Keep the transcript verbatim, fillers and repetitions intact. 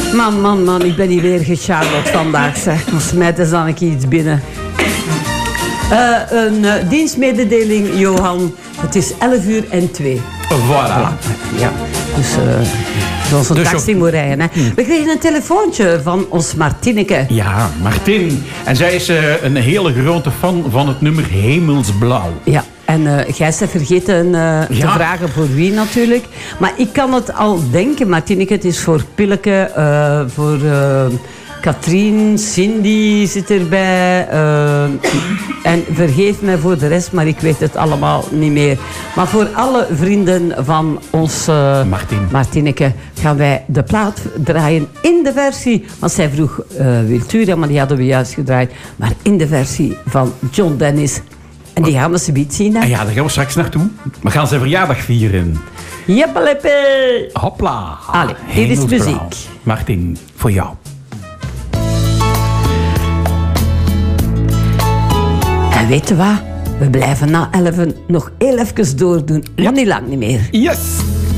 Man, man, man, ik ben niet weer gecharlotte vandaag, zeg. Dan smijt er dan ik iets binnen. Uh, een uh, dienstmededeling, Johan. Het is elf uur en twee. Voilà. Ja, dus... Uh, zoals een dus taxi moet rijden. Hè. We kregen een telefoontje van ons Martineke. Ja, Martin. En zij is uh, een hele grote fan van het nummer Hemelsblauw. Ja. En uh, Gijs heeft vergeten uh, ja. te vragen voor wie natuurlijk. Maar ik kan het al denken, Martineke. Het is voor Pilleke, uh, voor uh, Katrien, Cindy zit erbij. Uh, en vergeef mij voor de rest, maar ik weet het allemaal niet meer. Maar voor alle vrienden van ons uh, Martin. Martineke gaan wij de plaat draaien in de versie. Want zij vroeg uh, Wiltura, maar die hadden we juist gedraaid. Maar in de versie van John Dennis. En die gaan we zoiets zien. Hè? Ah ja, daar gaan we straks naartoe. We gaan zijn verjaardag vieren. Jeppeleppe! Hopla. Allee, hier is muziek. Martin, voor jou. En weet je wat? We blijven na elfen nog heel even doordoen. Maar ja. niet lang niet meer. Yes!